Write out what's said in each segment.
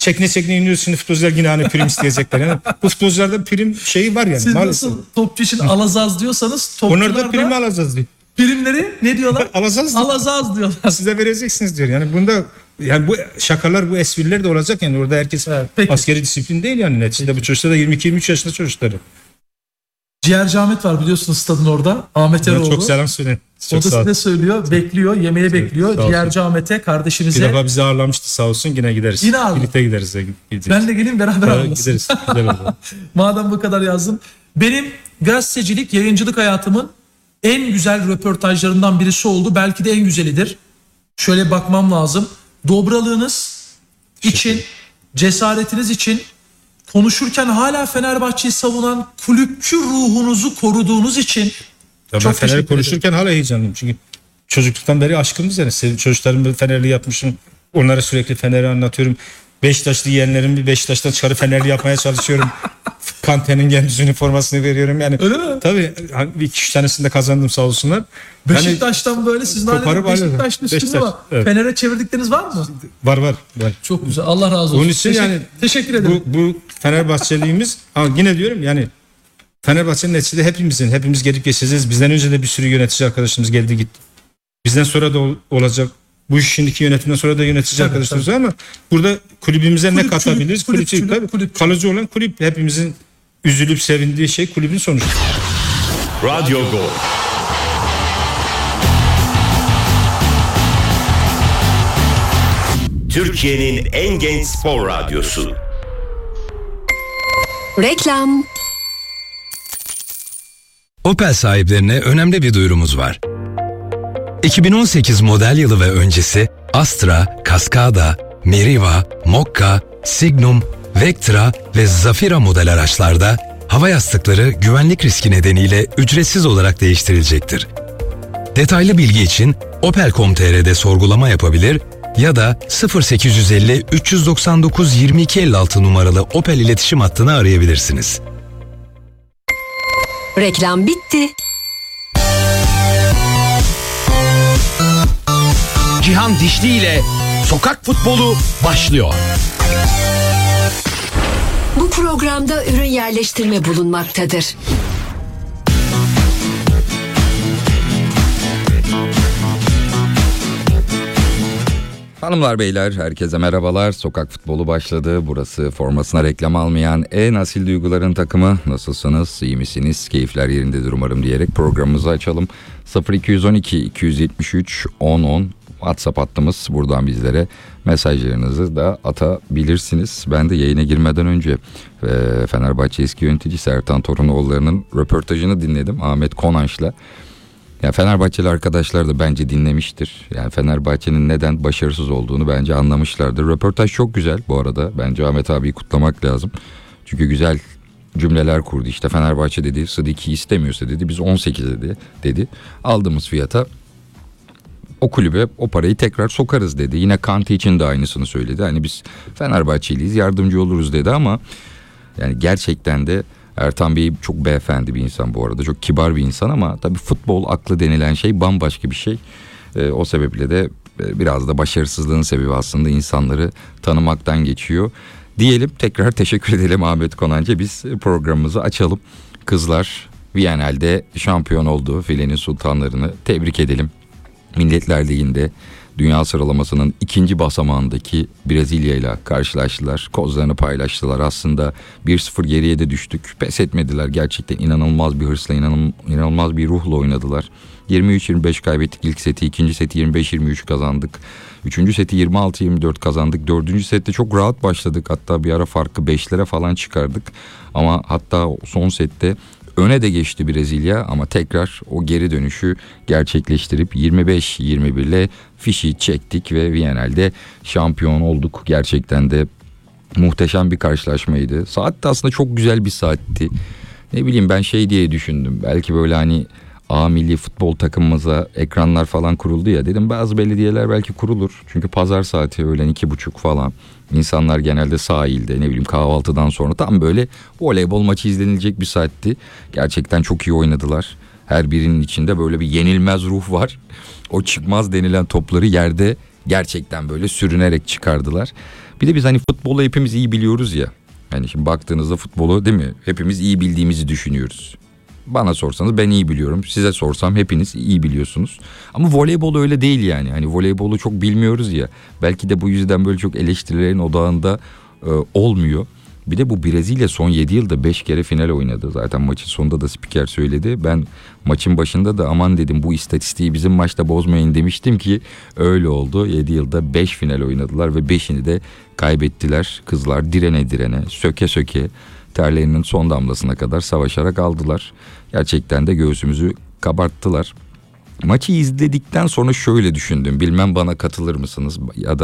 çekine çekine iniyorsun, futbolcular yine hani prim isteyecekler. Yani bu futbolcularda prim şeyi var yani. Siz maalesef. nasıl topçu için alacağız diyorsanız topçular Onlar da primi alacağız diyor. primleri ne diyorlar? Alacağız. Alacağız diyorlar. Size vereceksiniz diyor. Yani bunda yani bu şakalar, bu espriler de olacak yani orada herkes Peki. askeri disiplin değil yani neticede bu çocuklar da 22-23 yaşında çocukları. Ciğerci Ahmet var biliyorsunuz stadın orada. Ahmet Eroğlu. Çok selam söyleyin. O da size söylüyor, bekliyor, yemeğe bekliyor. Ciğerci Ahmet'e, kardeşimize. Bir defa bizi ağırlamıştı sağ olsun, yine gideriz. Yine ağırladı. Birlikte gideriz. Ben de geleyim beraber ağırlasın. Gideriz. Gidelim. Madem bu kadar yazdın. Benim gazetecilik, yayıncılık hayatımın en güzel röportajlarından birisi oldu. Belki de en güzelidir. Şöyle bakmam lazım. Dobralığınız için, cesaretiniz için, konuşurken hala Fenerbahçe'yi savunan kulüpçü ruhunuzu koruduğunuz için Ya çok ben Fener'i teşekkür konuşurken hala heyecanlıyım. Çünkü çocukluktan beri aşkımız yani. Çocuklarımı Fenerli yapmışım. Onlara sürekli Fener'i anlatıyorum. Beşiktaşlı yeğenlerimi Beşiktaş'tan çıkarıp Fenerli yapmaya çalışıyorum. Kante'nin kendi üniformasını veriyorum yani. Öyle mi? Tabii 2-3 tanesini de kazandım sağ olsunlar. Beşiktaş'tan böyle sizin halinde Beşiktaş'ın üstünde var. Evet. Fener'e çevirdikleriniz var mı? Var. Çok güzel. Allah razı olsun. Onun için yani teşekkür ederim. Bu Fenerbahçeliğimiz yine diyorum yani Fenerbahçe'nin neticede hepimiz gelip geçeceğiz. Bizden önce de bir sürü yönetici arkadaşımız geldi gitti. Bizden sonra da olacak. Bu şimdiki yönetimden sonra da yönetici arkadaşlarımız var ama burada kulübümüze ne katabiliriz? Kulüp. Kalıcı olan kulüp. Hepimizin üzülüp sevindiği şey kulübün sonucu. Radyo Gol. Türkiye'nin en genç spor radyosu. Reklam. Opel sahiplerine önemli bir duyurumuz var. 2018 model yılı ve öncesi Astra, Cascada, Meriva, Mokka, Signum, Vectra ve Zafira model araçlarda hava yastıkları güvenlik riski nedeniyle ücretsiz olarak değiştirilecektir. Detaylı bilgi için opel.com.tr'de sorgulama yapabilir ya da 0850 399 2256 numaralı Opel iletişim hattını arayabilirsiniz. Reklam bitti. Cihan Dişli ile sokak futbolu başlıyor. Bu programda ürün yerleştirme bulunmaktadır. Hanımlar beyler herkese merhabalar. Sokak futbolu başladı. Burası formasına reklam almayan en asil duyguların takımı. Nasılsınız? İyi misiniz? Keyifler yerindedir umarım diyerek programımızı açalım. 0212 273 1010 WhatsApp hattımız. Buradan bizlere mesajlarınızı da atabilirsiniz. Ben de yayına girmeden önce Fenerbahçe eski yöneticisi Ertan Torunoğulları'nın röportajını dinledim Ahmet Konanç'la. Yani Fenerbahçeli arkadaşlar da bence dinlemiştir. Yani Fenerbahçe'nin neden başarısız olduğunu bence anlamışlardır. Röportaj çok güzel bu arada. Bence Ahmet abiyi kutlamak lazım. Çünkü güzel cümleler kurdu. İşte Fenerbahçe dedi Sıdiki istemiyorsa dedi biz 18 dedi. Aldığımız fiyata o kulübe o parayı tekrar sokarız dedi. Yine Kante için de aynısını söyledi. Hani biz Fenerbahçeliyiz, yardımcı oluruz dedi ama yani gerçekten de Ertan Bey çok beyefendi bir insan bu arada. Çok kibar bir insan ama tabii futbol aklı denilen şey bambaşka bir şey. O sebeple de biraz da başarısızlığın sebebi aslında insanları tanımaktan geçiyor. Diyelim tekrar teşekkür edelim Ahmet Konanç'a. Biz programımızı açalım. Kızlar Viyana'da şampiyon oldu. Filenin sultanlarını tebrik edelim. Milletler Ligi'nde dünya sıralamasının ikinci basamağındaki Brezilya ile karşılaştılar. Kozlarını paylaştılar. Aslında 1-0 geriye de düştük. Pes etmediler. Gerçekten inanılmaz bir hırsla, inanılmaz bir ruhla oynadılar. 23-25 kaybettik ilk seti. İkinci seti 25-23 kazandık. Üçüncü seti 26-24 kazandık. Dördüncü sette çok rahat başladık. Hatta bir ara farkı 5'lere falan çıkardık. Ama hatta son sette öne de geçti Brezilya ama tekrar o geri dönüşü gerçekleştirip 25-21 ile fişi çektik ve Viyana'da şampiyon olduk. Gerçekten de muhteşem bir karşılaşmaydı. Saat de aslında çok güzel bir saatti. Ne bileyim ben şey diye düşündüm. Belki böyle hani A milli futbol takımımıza ekranlar falan kuruldu ya. Dedim bazı belediyeler belki kurulur. Çünkü pazar saati öğlen 2.30 falan. İnsanlar genelde sahilde ne bileyim kahvaltıdan sonra tam böyle voleybol maçı izlenilecek bir saatti. Gerçekten çok iyi oynadılar. Her birinin içinde böyle bir yenilmez ruh var. O çıkmaz denilen topları yerde Gerçekten böyle sürünerek çıkardılar. Bir de biz hani futbolu hepimiz iyi biliyoruz ya. Hani şimdi baktığınızda futbolu değil mi? Hepimiz iyi bildiğimizi düşünüyoruz. Bana sorsanız ben iyi biliyorum. Size sorsam hepiniz iyi biliyorsunuz. Ama voleybol öyle değil yani. Hani voleybolu çok bilmiyoruz ya. Belki de bu yüzden böyle çok eleştirilerin odağında olmuyor. Bir de bu Brezilya son 7 yılda 5 kere final oynadı. Zaten maçın sonunda da spiker söyledi. Ben maçın başında da aman dedim bu istatistiği bizim maçta bozmayın demiştim ki öyle oldu. 7 yılda 5 final oynadılar ve 5'ini de kaybettiler. Kızlar direne direne, söke söke terlerinin son damlasına kadar savaşarak aldılar. Gerçekten de göğsümüzü kabarttılar. Maçı izledikten sonra şöyle düşündüm. Bilmem bana katılır mısınız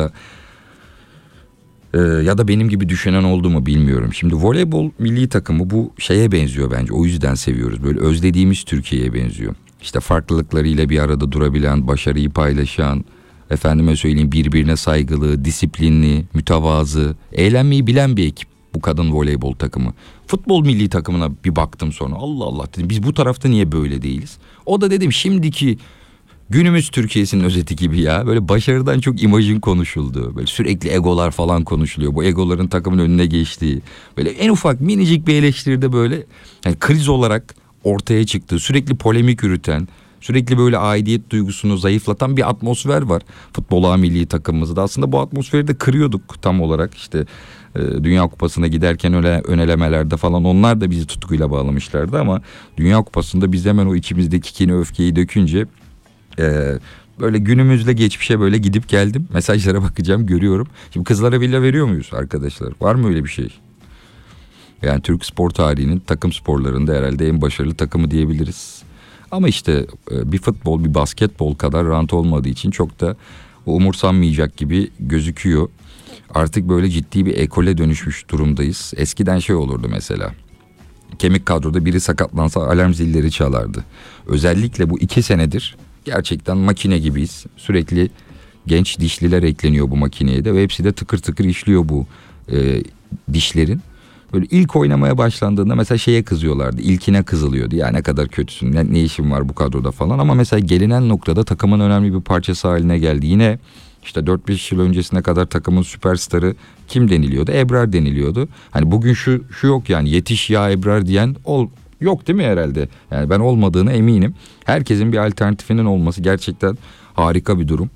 ya da benim gibi düşünen oldu mu bilmiyorum. Şimdi voleybol milli takımı bu şeye benziyor bence. O yüzden seviyoruz. Böyle özlediğimiz Türkiye'ye benziyor. İşte farklılıklarıyla bir arada durabilen, başarıyı paylaşan, efendime söyleyeyim birbirine saygılı, disiplinli, mütevazı, eğlenmeyi bilen bir ekip bu kadın voleybol takımı. Futbol milli takımına bir baktım sonra. Allah Allah dedim biz bu tarafta niye böyle değiliz? O da dedim şimdiki günümüz Türkiye'sinin özeti gibi ya. Böyle başarıdan çok imajın konuşulduğu. Böyle sürekli egolar falan konuşuluyor. Bu egoların takımın önüne geçtiği. Böyle en ufak minicik bir eleştiride böyle yani kriz olarak ortaya çıktığı. Sürekli polemik yürüten. Sürekli böyle aidiyet duygusunu zayıflatan bir atmosfer var. Futbol milli takımımızda. Aslında bu atmosferi de kırıyorduk tam olarak. İşte Dünya Kupası'na giderken ön elemelerde falan onlar da bizi tutkuyla bağlamışlardı. Ama Dünya Kupası'nda biz hemen o içimizdeki kini öfkeyi dökünce böyle günümüzle geçmişe böyle gidip geldim. Mesajlara bakacağım görüyorum. Şimdi kızlara villa veriyor muyuz arkadaşlar? Var mı öyle bir şey? Yani Türk spor tarihinin takım sporlarında herhalde en başarılı takımı diyebiliriz. Ama işte bir futbol, bir basketbol kadar rant olmadığı için çok da umursanmayacak gibi gözüküyor. Artık böyle ciddi bir ekole dönüşmüş durumdayız. Eskiden şey olurdu mesela. Kemik kadroda biri sakatlansa alarm zilleri çalardı. Özellikle bu 2 senedir gerçekten makine gibiyiz. Sürekli genç dişliler ekleniyor bu makineye de ve hepsi de tıkır tıkır işliyor bu dişlerin. Böyle ilk oynamaya başlandığında mesela şeye kızıyorlardı. İlkine kızılıyordu. Ya ne kadar kötüsün, ne işin var bu kadroda falan. Ama mesela gelinen noktada takımın önemli bir parçası haline geldi. Yine işte 4-5 yıl öncesine kadar takımın süperstarı kim deniliyordu? Ebrar deniliyordu. Hani bugün şu yok yani yetiş ya Ebrar diyen yok değil mi herhalde? Yani ben olmadığına eminim. Herkesin bir alternatifinin olması gerçekten harika bir durum.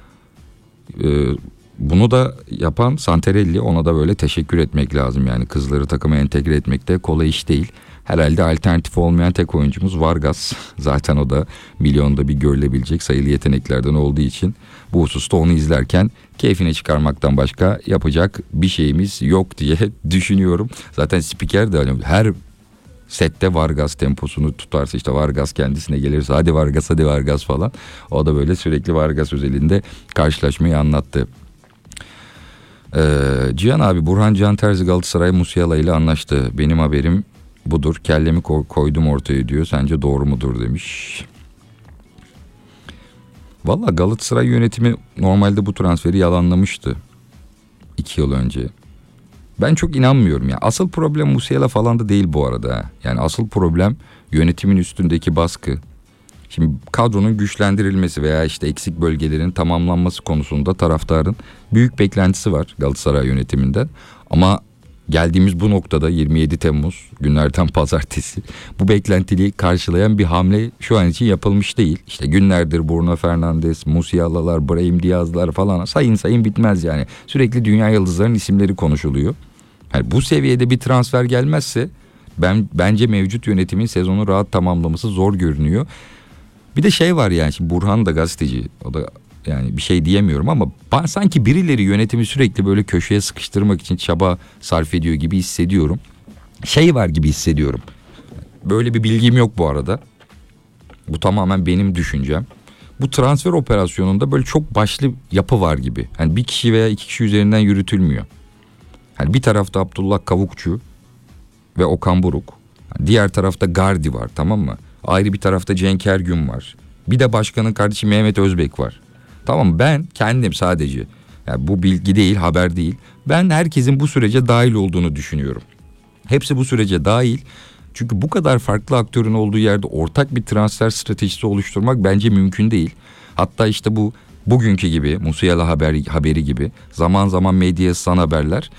Bunu da yapan Santarelli, ona da böyle teşekkür etmek lazım. Yani kızları takıma entegre etmek de kolay iş değil. Herhalde alternatif olmayan tek oyuncumuz Vargas. Zaten o da milyonda bir görülebilecek sayılı yeteneklerden olduğu için bu hususta onu izlerken keyfini çıkarmaktan başka yapacak bir şeyimiz yok diye düşünüyorum. Zaten spiker de hani her sette Vargas temposunu tutarsa işte Vargas kendisine gelirse hadi Vargas falan. O da böyle sürekli Vargas özelinde karşılaşmayı anlattı. Cihan abi, Burhan Can Terzi Galatasaray Musiala ile anlaştı. Benim haberim budur. Kellemi koydum ortaya diyor. Sence doğru mudur demiş. Valla Galatasaray yönetimi normalde bu transferi yalanlamıştı 2 yıl önce. Ben çok inanmıyorum ya. Asıl problem Musiala falan da değil bu arada. Yani asıl problem yönetimin üstündeki baskı. Şimdi kadronun güçlendirilmesi veya işte eksik bölgelerin tamamlanması konusunda taraftarın büyük beklentisi var Galatasaray yönetiminden. Ama geldiğimiz bu noktada 27 Temmuz günlerden pazartesi bu beklentiliği karşılayan bir hamle şu an için yapılmış değil. İşte günlerdir Bruno Fernandes, Musiala'lar, Brahim Diaz'lar falan sayın bitmez yani. Sürekli dünya yıldızlarının isimleri konuşuluyor. Yani bu seviyede bir transfer gelmezse bence mevcut yönetimin sezonu rahat tamamlaması zor görünüyor. Bir de şey var yani, şimdi Burhan da gazeteci, o da yani bir şey diyemiyorum ama sanki birileri yönetimi sürekli böyle köşeye sıkıştırmak için çaba sarf ediyor gibi hissediyorum. Şey var gibi hissediyorum. Böyle bir bilgim yok bu arada. Bu tamamen benim düşüncem. Bu transfer operasyonunda böyle çok başlı yapı var gibi. Hani bir kişi veya 2 kişi üzerinden yürütülmüyor. Hani bir tarafta Abdullah Kavukçu ve Okan Buruk. Diğer tarafta Gardi var, tamam mı? Ayrı bir tarafta Cenk Ergün var. Bir de başkanın kardeşi Mehmet Özbek var. Tamam, ben kendim sadece, yani bu bilgi değil, haber değil. Ben herkesin bu sürece dahil olduğunu düşünüyorum. Hepsi bu sürece dahil. Çünkü bu kadar farklı aktörün olduğu yerde ortak bir transfer stratejisi oluşturmak bence mümkün değil. Hatta işte bu bugünkü gibi Musiala haberi gibi zaman zaman Medya San haberler